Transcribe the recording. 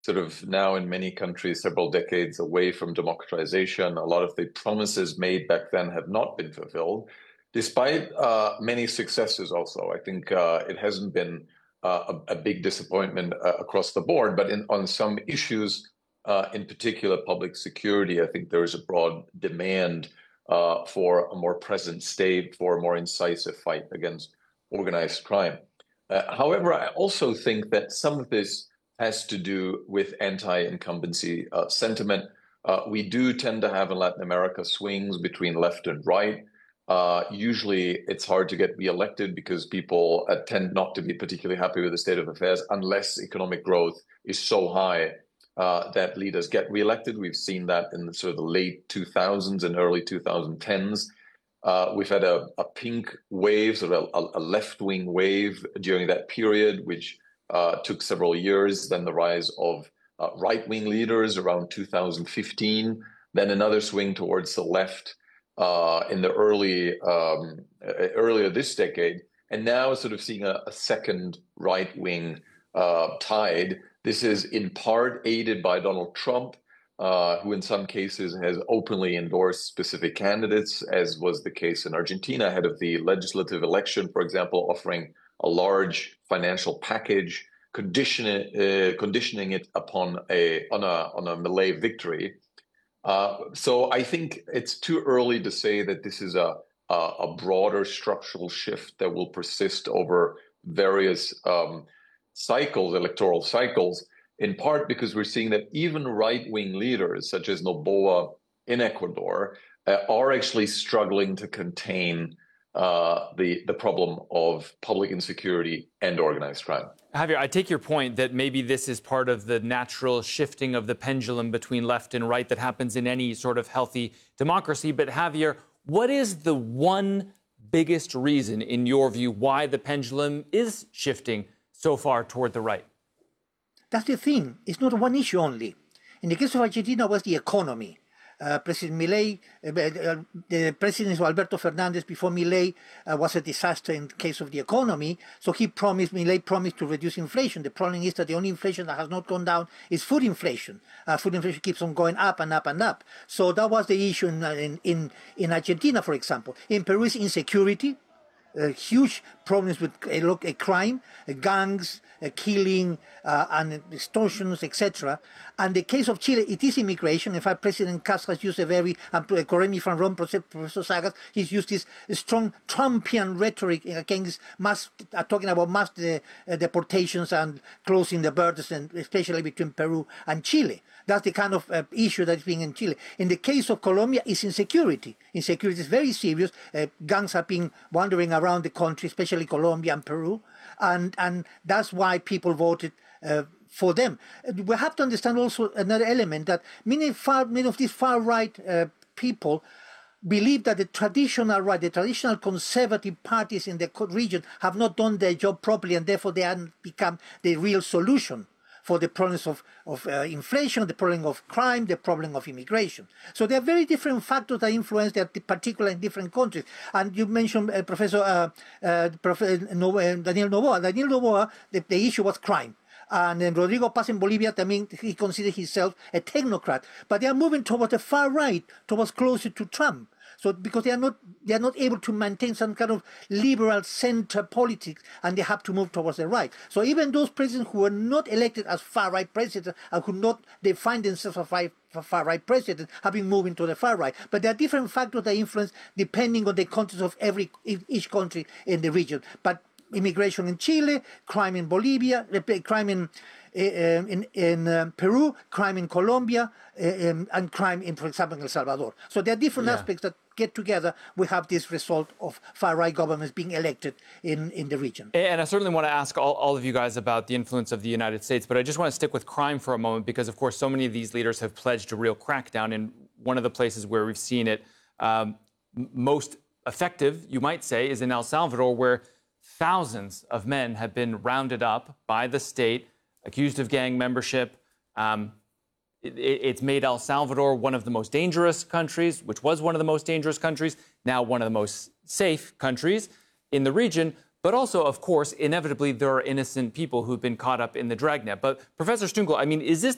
sort of now in many countries several decades away from democratization. A lot of the promises made back then have not been fulfilled, despite many successes also. I think it hasn't been a big disappointment across the board, but on some issues, in particular public security, I think there is a broad demand for a more present state, for a more incisive fight against organized crime. However, I also think that some of this has to do with anti-incumbency sentiment. We do tend to have in Latin America swings between left and right. Usually it's hard to get reelected because people tend not to be particularly happy with the state of affairs unless economic growth is so high that leaders get reelected. We've seen that in the sort of the late 2000s and early 2010s. We've had a pink wave, sort of a left-wing wave during that period, which took several years. Then the rise of right-wing leaders around 2015. Then another swing towards the left in the earlier this decade, and now sort of seeing a second right-wing tide. This is in part aided by Donald Trump, who in some cases has openly endorsed specific candidates, as was the case in Argentina ahead of the legislative election, for example, offering a large financial package, conditioning it upon a Milei victory. So I think it's too early to say that this is a broader structural shift that will persist over various electoral cycles, in part because we're seeing that even right-wing leaders, such as Noboa in Ecuador, are actually struggling to contain the problem of public insecurity and organized crime. Javier, I take your point that maybe this is part of the natural shifting of the pendulum between left and right that happens in any sort of healthy democracy. But Javier, what is the one biggest reason, in your view, why the pendulum is shifting so far toward the right? That's the thing. It's not one issue only. In the case of Argentina, it was the economy. President Milei, the president Alberto Fernandez before Milei was a disaster in case of the economy. So Milei promised to reduce inflation. The problem is that the only inflation that has not gone down is food inflation. Food inflation keeps on going up and up and up. So that was the issue in Argentina, for example. In Peru is insecurity. Huge problems with crime, gangs, killing, and extortions, etc. And the case of Chile, it is immigration. In fact, President Castro has used a very, correct me if I'm wrong, Professor Sagas, he's used this strong Trumpian rhetoric against talking about mass deportations and closing the borders, and especially between Peru and Chile. That's the kind of issue that's being in Chile. In the case of Colombia, it's insecurity. Insecurity is very serious. Gangs have been wandering around the country, especially Colombia and Peru, and that's why people voted for them. We have to understand also another element, that many of these far-right people believe that the traditional right, the traditional conservative parties in the region have not done their job properly, and therefore they haven't become the real solution for the problems of inflation, the problem of crime, the problem of immigration. So there are very different factors that influence that, particularly in different countries. And you mentioned Professor Daniel Noboa. Daniel Noboa, the issue was crime. And then Rodrigo Paz in Bolivia, I mean, he considered himself a technocrat. But they are moving towards the far right, towards closer to Trump. So because they are not able to maintain some kind of liberal center politics, and they have to move towards the right. So even those presidents who were not elected as far right presidents and who not define themselves as far right presidents have been moving to the far right. But there are different factors that influence depending on the context of each country in the region. But immigration in Chile, crime in Bolivia, crime in Peru, crime in Colombia, and crime in, for example, in El Salvador. So there are different aspects that get together. We have this result of far-right governments being elected in the region. And I certainly want to ask all of you guys about the influence of the United States, but I just want to stick with crime for a moment because, of course, so many of these leaders have pledged a real crackdown. And one of the places where we've seen it most effective, you might say, is in El Salvador, where thousands of men have been rounded up by the state, accused of gang membership. It's made El Salvador one of the most dangerous countries, which was one of the most dangerous countries, now one of the most safe countries in the region. But also, of course, inevitably, there are innocent people who've been caught up in the dragnet. But Professor Stunckel, I mean, is this